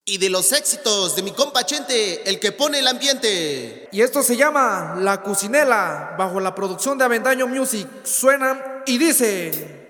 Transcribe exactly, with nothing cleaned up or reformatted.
Y de los éxitos de mi compa Chente, el que pone el ambiente. Y esto se llama La Cucinela, bajo la producción de Avendaño Music. Suena y dice...